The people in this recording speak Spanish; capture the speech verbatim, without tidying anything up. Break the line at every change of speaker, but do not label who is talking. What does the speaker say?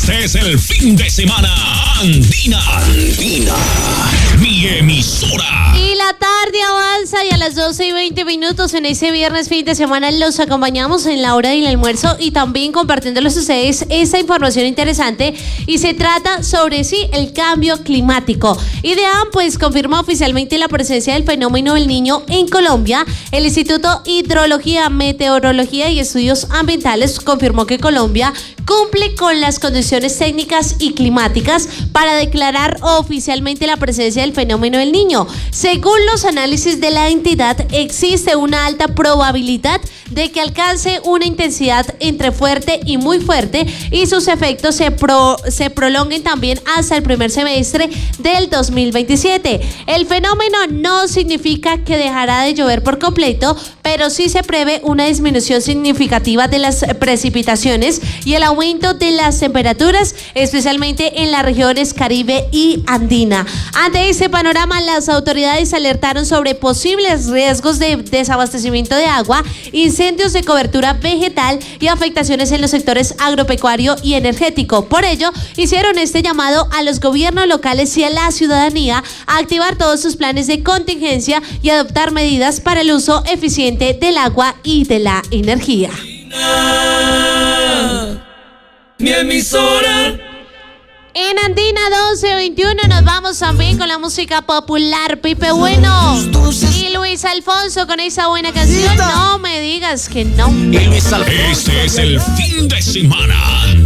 Este es el fin de semana Andina. Andina, mi emisora.
Y la tarde avanza y a las doce y veinte minutos en ese viernes fin de semana los acompañamos en la hora del almuerzo y también compartiéndoles a ustedes esta información interesante y se trata sobre sí el cambio climático. IDEAM pues confirma oficialmente la presencia del fenómeno del Niño en Colombia. El Instituto Hidrología, Meteorología y Estudios Ambientales confirmó que Colombia cumple con las condiciones técnicas y climáticas para declarar oficialmente la presencia del fenómeno del Niño. Según los análisis de la entidad, existe una alta probabilidad de que alcance una intensidad entre fuerte y muy fuerte y sus efectos se, pro, se prolonguen también hasta el primer semestre del dos mil veintisiete. El fenómeno no significa que dejará de llover por completo, pero sí se prevé una disminución significativa de las precipitaciones y el aumento de las temperaturas, especialmente en las regiones Caribe y Andina. Ante este panorama, las autoridades alertaron sobre posibles riesgos de desabastecimiento de agua, incendios de cobertura vegetal y afectaciones en los sectores agropecuario y energético. Por ello, hicieron este llamado a los gobiernos locales y a la ciudadanía a activar todos sus planes de contingencia y adoptar medidas para el uso eficiente del agua y de la energía.
Mi emisora.
En Andina doce veintiuno nos vamos también con la música popular. Pipe Bueno y Luis Alfonso con esa buena canción. No me digas que no.
Este es el fin de semana